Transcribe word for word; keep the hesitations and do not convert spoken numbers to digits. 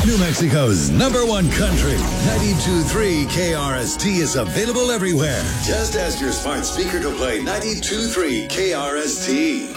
New Mexico's number one country. ninety-two point three K R S T is available everywhere. Just ask your smart speaker to play ninety-two point three K R S T.